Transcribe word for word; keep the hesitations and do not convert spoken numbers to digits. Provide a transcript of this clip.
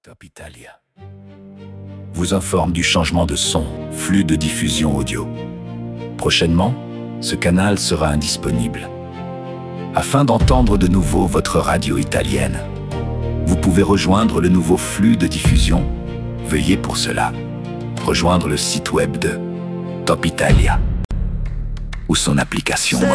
Top Italia vous informe du changement de son, flux de diffusion audio. Prochainement, ce canal sera indisponible. Afin d'entendre de nouveau votre radio italienne, vous pouvez rejoindre le nouveau flux de diffusion. Veuillez pour cela rejoindre le site web de Top Italia ou son application mobile.